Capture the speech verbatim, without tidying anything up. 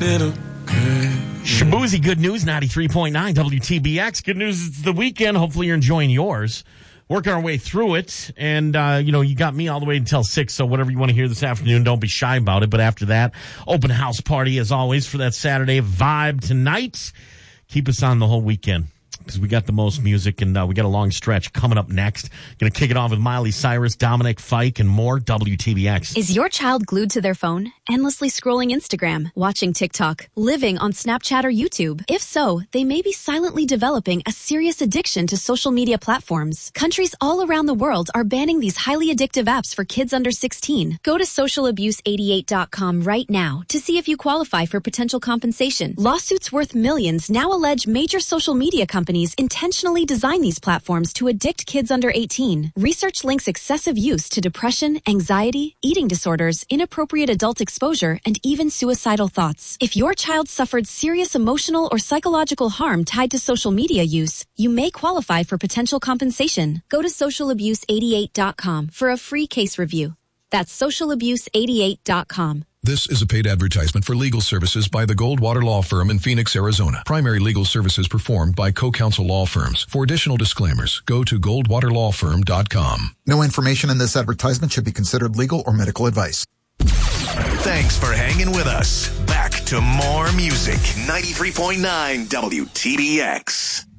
little crazy. Shabuzi, good news, ninety-three point nine W T B X. Good news, it's the weekend. Hopefully you're enjoying yours. Working our way through it, and, uh, you know, you got me all the way until six, so whatever you want to hear this afternoon, don't be shy about it. But after that, open house party, as always, for that Saturday vibe tonight. Keep us on the whole weekend, because we got the most music, and uh, we got a long stretch coming up next. Going to kick it off with Miley Cyrus, Dominic Fike, and more. W T B X. Is your child glued to their phone, endlessly scrolling Instagram, watching TikTok, living on Snapchat or YouTube? If so, they may be silently developing a serious addiction to social media platforms. Countries all around the world are banning these highly addictive apps for kids under sixteen. Go to social abuse eighty-eight dot com right now to see if you qualify for potential compensation. Lawsuits worth millions now allege major social media companies intentionally design these platforms to addict kids under eighteen. Research links excessive use to depression, anxiety, eating disorders, inappropriate adult exposure, and even suicidal thoughts. If your child suffered serious emotional or psychological harm tied to social media use, you may qualify for potential compensation. Go to social abuse eighty-eight dot com for a free case review. That's social abuse eighty-eight dot com. This is a paid advertisement for legal services by the Goldwater Law Firm in Phoenix, Arizona. Primary legal services performed by Co-Counsel Law Firms. For additional disclaimers, go to goldwater law firm dot com. No information in this advertisement should be considered legal or medical advice. Thanks for hanging with us. Back to more music. ninety-three point nine W T B X.